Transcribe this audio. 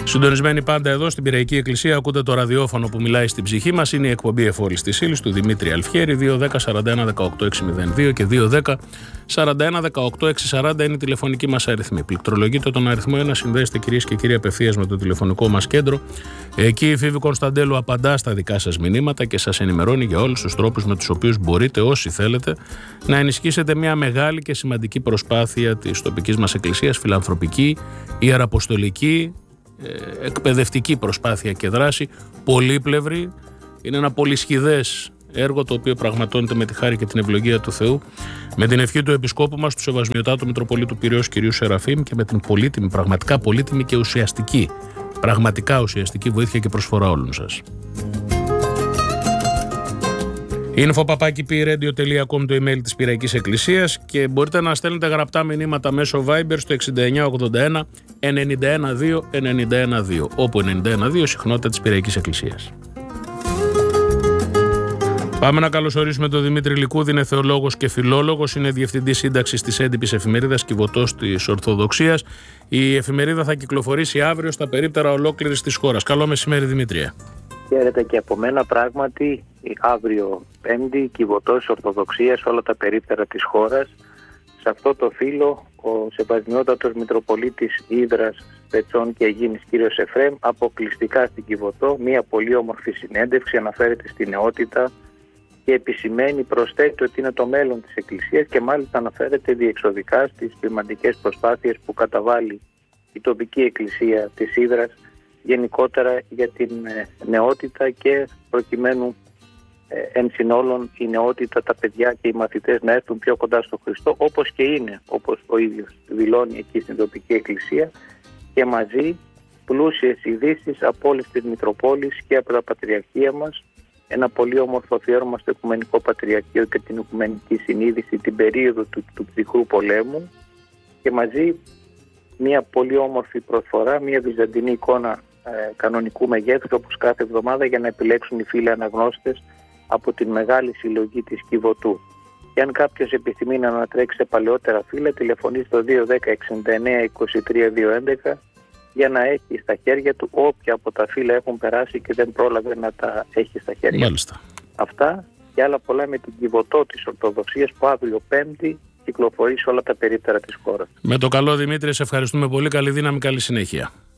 Συντονισμένοι πάντα εδώ στην Πειραϊκή Εκκλησία, ακούτε το ραδιόφωνο που μιλάει στην ψυχή μας. Είναι η εκπομπή Εφώρης της Ύλης του Δημήτρη Αλφιέρη. 210-41-18-602 και 210-41-18-640 είναι η τηλεφωνική μας αριθμή. Πληκτρολογείτε τον αριθμό 1, συνδέστε κυρίες και κύριοι απευθείας με το τηλεφωνικό μας κέντρο. Εκεί η Φίβη Κωνσταντέλου απαντά στα δικά σας μηνύματα και σας ενημερώνει για όλους τους τρόπους με τους οποίους μπορείτε, όσοι θέλετε, να ενισχύσετε μια μεγάλη και σημαντική προσπάθεια της τοπικής μας εκκλησίας, φιλανθρωπική, ιεραποστολική, εκπαιδευτική προσπάθεια και δράση, πολύπλευρη. Είναι ένα πολυσχηδές έργο το οποίο πραγματώνεται με τη χάρη και την ευλογία του Θεού, με την ευχή του Επισκόπου μας, του Σεβασμιωτάτου Μητροπολίτου Πειραιώς κυρίου Σεραφείμ, και με την πολύτιμη, πραγματικά πολύτιμη και ουσιαστική, πραγματικά ουσιαστική βοήθεια και προσφορά όλων σας. info@piradio.com το email της Πειραϊκής Εκκλησίας, και μπορείτε να στέλνετε γραπτά μηνύματα μέσω Viber στο 6981 912 912, όπου 912 συχνότητα της Πειραϊκής Εκκλησίας. Πάμε να καλωσορίσουμε τον Δημήτρη Λικούδη. Είναι θεολόγος και φιλόλογος, είναι διευθυντής σύνταξης της έντυπης εφημερίδας Κιβωτός της Ορθοδοξίας. Η εφημερίδα θα κυκλοφορήσει αύριο στα περίπτερα ολόκληρης της χώρας. Καλό μεσημέρι, Δημήτρια. Χαίρετε και από μένα. Πράγματι, αύριο Πέμπτη, Κιβωτός Ορθοδοξίας, όλα τα περίπτερα της χώρας. Σε αυτό το φύλλο, ο Σεβασμιότατος Μητροπολίτης Ύδρας, Σπετσών και Αιγίνης κύριος Εφραίμ, αποκλειστικά στην Κιβωτό, μια πολύ όμορφη συνέντευξη, αναφέρεται στη νεότητα και επισημαίνει, προσθέτει ότι είναι το μέλλον της Εκκλησίας, και μάλιστα αναφέρεται διεξοδικά στις σημαντικές προσπάθειες που καταβάλει η τοπική Εκκλησία της Ύδρας γενικότερα για την νεότητα, και προκειμένου εν συνόλων η νεότητα, τα παιδιά και οι μαθητές να έρθουν πιο κοντά στον Χριστό, όπως και είναι, όπως ο ίδιος δηλώνει εκεί στην τοπική Εκκλησία, και μαζί πλούσιες ειδήσεις από όλες τις Μητροπόλεις και από τα Πατριαρχία μας. Ένα πολύ όμορφο αφιέρωμα στο Οικουμενικό Πατριαρχείο και την Οικουμενική Συνείδηση την περίοδο του ψυχρού πολέμου, και μαζί μια πολύ όμορφη προσφορά, μια βυζαντινή εικόνα κανονικού μεγέθους, όπως κάθε εβδομάδα, για να επιλέξουν οι φίλοι αναγνώστες από την μεγάλη συλλογή της Κιβωτού. Και αν κάποιος επιθυμεί να ανατρέξει σε παλαιότερα φύλλα, τηλεφωνεί στο 210-69-23-211 για να έχει στα χέρια του όποια από τα φύλλα έχουν περάσει και δεν πρόλαβε να τα έχει στα χέρια. Μάλιστα. Αυτά και άλλα πολλά με την Κιβωτό της Ορθοδοξίας, που αύριο Πέμπτη κυκλοφορεί σε όλα τα περίπτερα της χώρας. Με το καλό, Δημήτρη, σε ευχαριστούμε πολύ. Καλή δύναμη, καλή συνέχεια.